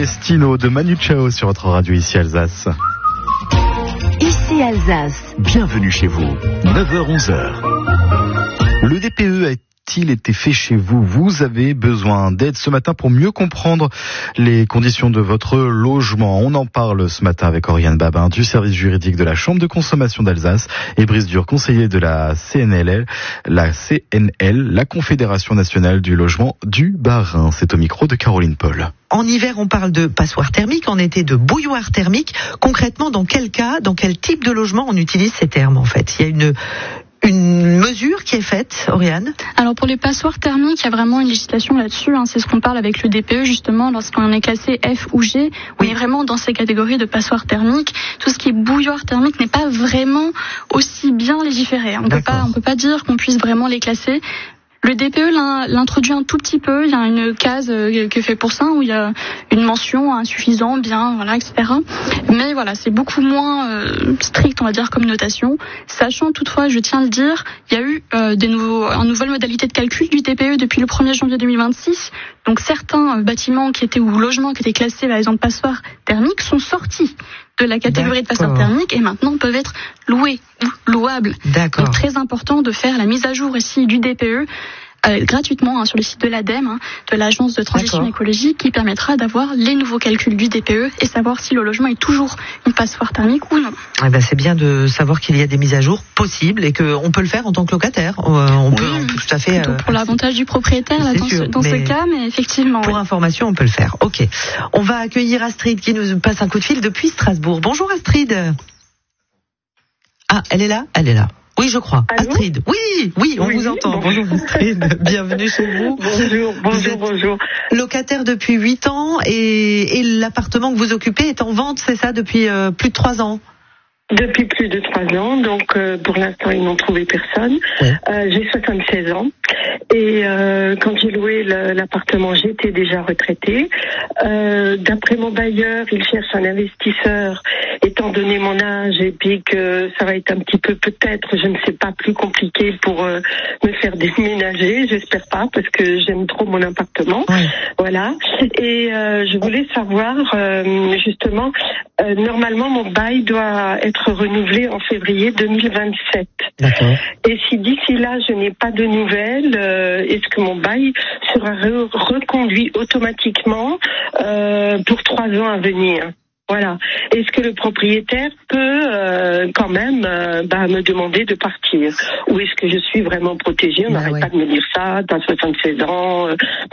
Destino de Manu Chao sur votre radio ici Alsace. Ici Alsace. Bienvenue chez vous, 9h-11h. Le DPE a-t-il été fait chez vous? Vous avez besoin d'aide ce matin pour mieux comprendre les conditions de votre logement. On en parle ce matin avec Oriane Babin du service juridique de la Chambre de consommation d'Alsace et Brice Dur, conseiller de la CNL, la Confédération nationale du logement du Bas-Rhin. C'est au micro de Caroline Paul. En hiver, on parle de passoire thermique, en été de bouilloire thermique. Concrètement, dans quel cas, dans quel type de logement on utilise ces termes en fait? Il y a une mesure qui est faite, Oriane? Alors pour les passoires thermiques, il y a vraiment une législation là-dessus. C'est ce qu'on parle avec le DPE justement lorsqu'on est classé F ou G. On est vraiment dans ces catégories de passoires thermiques. Tout ce qui est bouilloire thermique n'est pas vraiment aussi bien légiféré. On peut pas dire qu'on puisse vraiment les classer. Le DPE l'introduit un tout petit peu. Il y a une case qui est faite pour ça où il y a une mention insuffisant, bien, voilà, etc. Mais voilà, c'est beaucoup moins strict, on va dire, comme notation. Sachant toutefois, je tiens à le dire, il y a eu une nouvelle modalité de calcul du DPE depuis le 1er janvier 2026. Donc certains bâtiments ou logements qui étaient classés par exemple passoires thermiques sont sortis de la catégorie de passoires thermiques et maintenant peuvent être loués ou louables. Donc très important de faire la mise à jour ici du DPE gratuitement sur le site de l'ADEME, de l'Agence de transition écologique, qui permettra d'avoir les nouveaux calculs du DPE et savoir si le logement est toujours une passoire thermique ou non. C'est bien de savoir qu'il y a des mises à jour possibles et qu'on peut le faire en tant que locataire. On peut tout à fait. Pour l'avantage du propriétaire dans ce cas, mais effectivement. Pour information, on peut le faire. Ok. On va accueillir Astrid qui nous passe un coup de fil depuis Strasbourg. Bonjour Astrid. Ah, elle est là. Oui, je crois. Allô? Astrid. Oui, on vous entend. Bonjour Astrid. Bienvenue chez vous. Bonjour. Locataire depuis 8 ans et l'appartement que vous occupez est en vente, c'est ça, depuis plus de 3 ans? Depuis plus de 3 ans, donc pour l'instant ils n'ont trouvé personne. J'ai 76 ans et quand j'ai loué l'appartement, j'étais déjà retraitée. D'après mon bailleur, il cherche un investisseur, étant donné mon âge et puis que ça va être un petit peu peut-être, je ne sais pas, plus compliqué pour me faire déménager. J'espère pas parce que j'aime trop mon appartement. Voilà. Et je voulais savoir justement, normalement mon bail doit être renouvelé en février 2027. Et si d'ici là je n'ai pas de nouvelles, est-ce que mon bail sera reconduit automatiquement pour 3 ans à venir? Voilà. Est-ce que le propriétaire peut quand même me demander de partir? Ou est-ce que je suis vraiment protégée? On n'arrête pas de me dire ça, t'as 76 ans,